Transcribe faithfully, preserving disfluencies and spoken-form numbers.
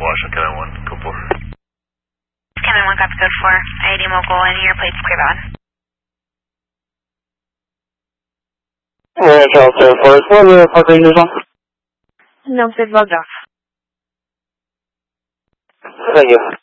Washington, Canon one, code four. Canon one, copy code four. I D Mogul and your plates clear bound. Yeah, Charles Air Force. What are the park rangers on? No, it's logged off. Thank you.